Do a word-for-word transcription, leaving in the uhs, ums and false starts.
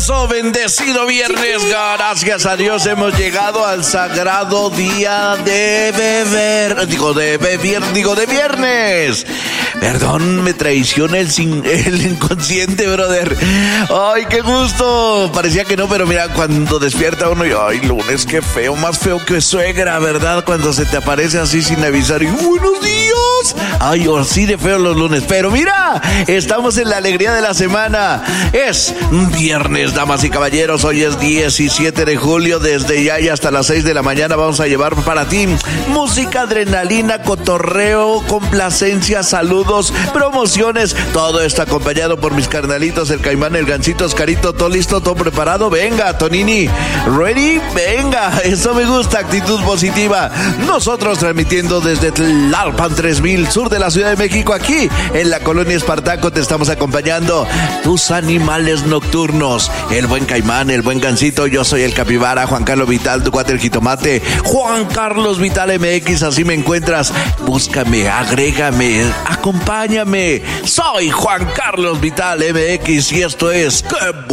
maravilloso, bendecido viernes. Gracias a Dios hemos llegado al sagrado día de beber. Digo, de beber, digo, de viernes. Perdón, me traiciona el, sin, el inconsciente, brother. Ay, qué gusto. Parecía que no, pero mira, cuando despierta uno y ay, lunes, qué feo, más feo que suegra, ¿verdad? Cuando se te aparece así sin avisar y buenos días. Ay, así de feo los lunes. Pero mira, estamos en la alegría de la semana. Es viernes, damas y caballeros. Hoy es diecisiete de julio. Desde ya y hasta las seis de la mañana vamos a llevar para ti música, adrenalina, cotorreo, complacencia, saludos, promociones. Todo esto acompañado por mis carnalitos, el Caimán, el Gancito, Oscarito. Todo listo, todo preparado. Venga, Tonini. ¿Ready? Venga, eso me gusta. Actitud positiva. Nosotros transmitiendo desde Tlalpan tres mil, sur de la Ciudad de México, aquí en la colonia Espartaco. Te estamos acompañando. Tus animales nocturnos, el buen Caimán, el buen Gancito. Yo soy el Capibara, Juan Carlos Vital, tu cuate el jitomate, Juan Carlos Vital M X, así me encuentras. Búscame, agrégame, acompáñame. Soy Juan Carlos Vital M X y esto es... ¡Qué